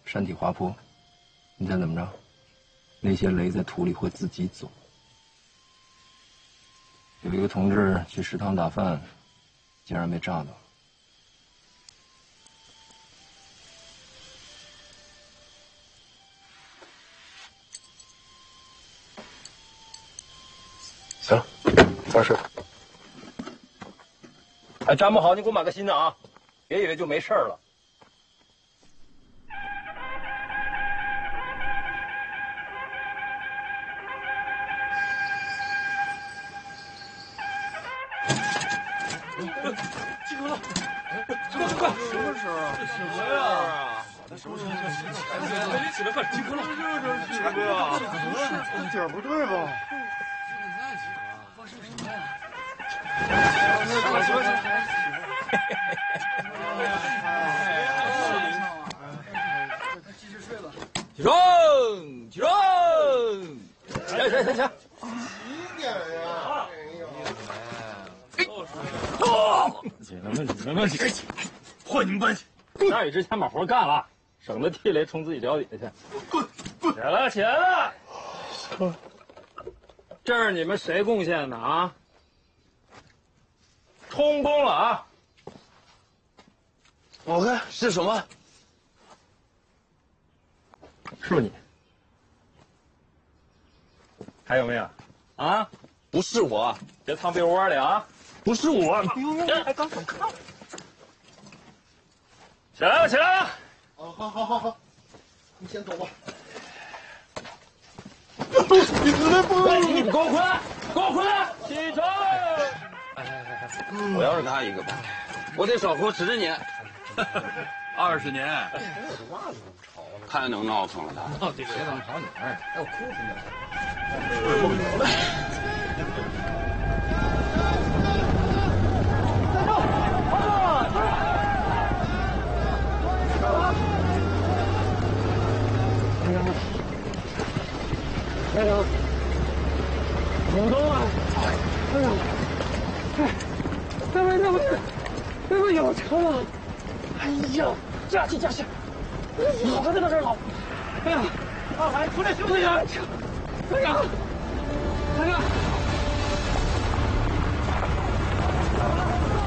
山体滑坡，你猜怎么着？那些雷在土里会自己走。有一个同志去食堂打饭，竟然被炸到了。 行了，早点睡。 哎，站不好，你给我买个新的啊！别以为就没事了。 集合了！快！什么事啊？什么呀？什么事？赶紧起来，快集合了！这集合呀！ 点儿不对吧？ 发生什么呀？继续睡吧。 起床！起床！行。 几点呀？ 你们起，换你们班去。下雨之前把活干了，省得地雷冲自己脚底下去。滚！起来了！这是你们谁贡献的啊？充公了啊！ 我看是什么？ 是不是你？还有没有？啊？ 不是我， 别藏被窝里啊！ 不是我。 还刚想看。起来了，起来了！ 好，你先走吧。 你给我回来！起床！ 我要是他一个吧，我得少活10年。 20年。 太能闹腾了，他。 到底谁能跑你那儿？还有哭什么？ 哎呀，股东啊！哎呀，那边有车了！哎呀，驾起！老婆在那儿老，哎呀，二海出来休息一下！哎呀！